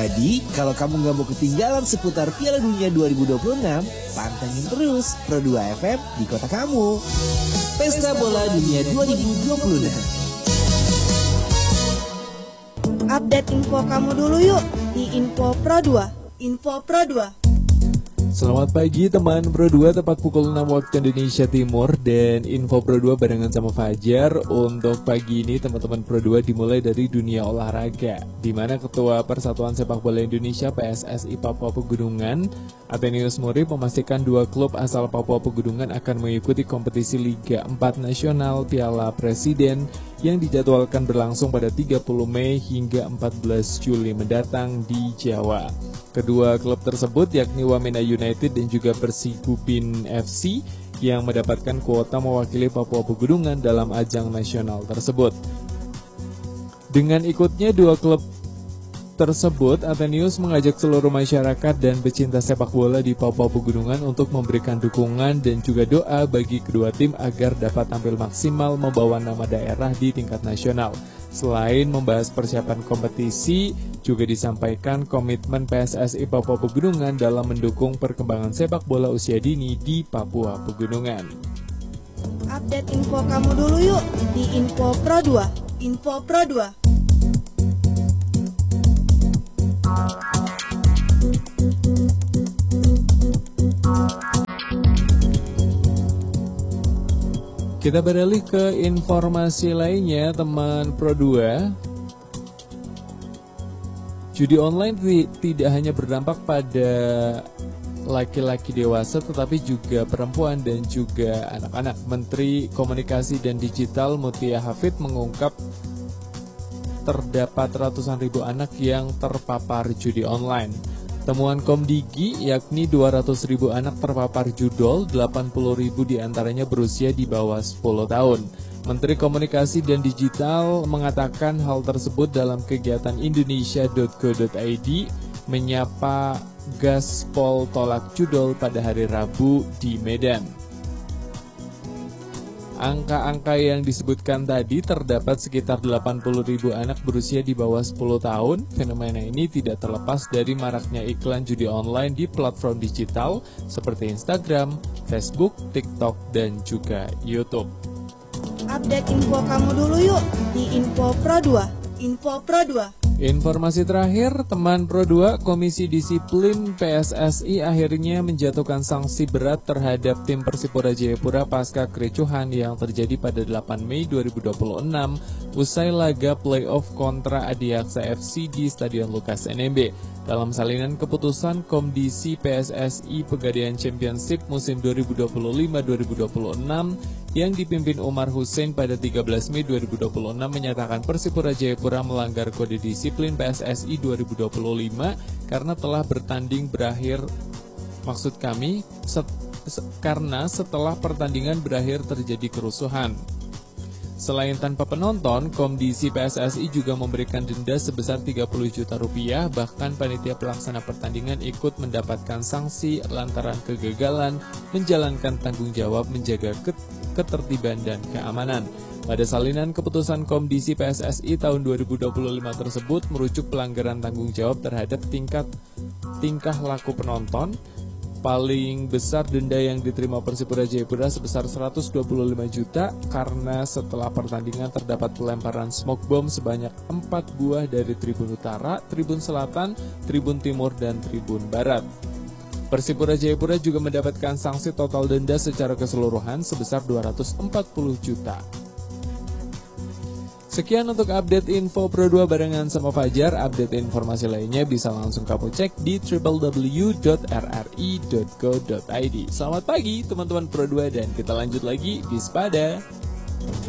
Jadi, kalau kamu nggak mau ketinggalan seputar Piala Dunia 2026, pantengin terus Pro 2 FM di kota kamu. Pesta Bola Dunia 2026. Update info kamu dulu yuk di Info Pro 2. Info Pro 2. Selamat pagi teman Pro 2, tepat pukul 6 waktu Indonesia Timur. Dan Info Pro 2 barengan sama Fajar. Untuk pagi ini teman-teman Pro 2 dimulai dari dunia olahraga, di mana Ketua Persatuan Sepak Bola Indonesia PSSI Papua Pegunungan, Athenius Muri, memastikan 2 klub asal Papua Pegunungan akan mengikuti kompetisi Liga 4 Nasional Piala Presiden yang dijadwalkan berlangsung pada 30 Mei hingga 14 Juli mendatang di Jawa. Kedua klub tersebut yakni Wamena United dan juga Persigupin FC yang mendapatkan kuota mewakili Papua Pegunungan dalam ajang nasional tersebut. Dengan ikutnya 2 klub tersebut, Athenius mengajak seluruh masyarakat dan pecinta sepak bola di Papua Pegunungan untuk memberikan dukungan dan juga doa bagi kedua tim agar dapat tampil maksimal membawa nama daerah di tingkat nasional. Selain membahas persiapan kompetisi, juga disampaikan komitmen PSSI Papua Pegunungan dalam mendukung perkembangan sepak bola usia dini di Papua Pegunungan. Update info kamu dulu yuk di Info Pro 2. Info Pro 2. Kita beralih ke informasi lainnya teman Pro 2. Judi online tidak hanya berdampak pada laki-laki dewasa tetapi juga perempuan dan juga anak-anak. Menteri Komunikasi dan Digital Mutia Hafid mengungkap terdapat ratusan ribu anak yang terpapar judi online. Temuan Komdigi yakni 200.000 anak terpapar judol, 80.000 diantaranya berusia di bawah 10 tahun. Menteri Komunikasi dan Digital mengatakan hal tersebut dalam kegiatan indonesia.go.id menyapa Gaspol Tolak Judol pada hari Rabu di Medan. Angka-angka yang disebutkan tadi terdapat sekitar 80.000 anak berusia di bawah 10 tahun. Fenomena ini tidak terlepas dari maraknya iklan judi online di platform digital seperti Instagram, Facebook, TikTok, dan juga YouTube. Update info kamu dulu yuk di Info Pro 2. Info Pro 2. Informasi terakhir, teman Pro 2, Komisi Disiplin PSSI akhirnya menjatuhkan sanksi berat terhadap tim Persipura Jayapura pasca kericuhan yang terjadi pada 8 Mei 2026 usai laga playoff kontra Adiaksa FC di Stadion Lukas NMB. Dalam salinan keputusan, Komdisi PSSI Pegadaian Championship musim 2025-2026 yang dipimpin Umar Hussein pada 13 Mei 2026 menyatakan Persipura Jayapura melanggar kode disiplin PSSI 2025 karena telah bertanding berakhir, maksud kami, karena setelah pertandingan berakhir terjadi kerusuhan. Selain tanpa penonton, Komdisi PSSI juga memberikan denda sebesar 30 juta rupiah, bahkan panitia pelaksana pertandingan ikut mendapatkan sanksi lantaran kegagalan menjalankan tanggung jawab menjaga ketertiban dan keamanan. Pada salinan keputusan Komdisi PSSI tahun 2025 tersebut merujuk pelanggaran tanggung jawab terhadap tingkah laku penonton. Paling besar denda yang diterima Persipura Jayapura sebesar 125 juta karena setelah pertandingan terdapat pelemparan smoke bomb sebanyak 4 buah dari Tribun Utara, Tribun Selatan, Tribun Timur, dan Tribun Barat. Persipura Jayapura juga mendapatkan sanksi total denda secara keseluruhan sebesar 240 juta. Sekian untuk update info Pro 2 barengan sama Fajar. Update informasi lainnya bisa langsung kamu cek di www.rri.go.id. Selamat pagi teman-teman Pro 2 dan kita lanjut lagi di Spada.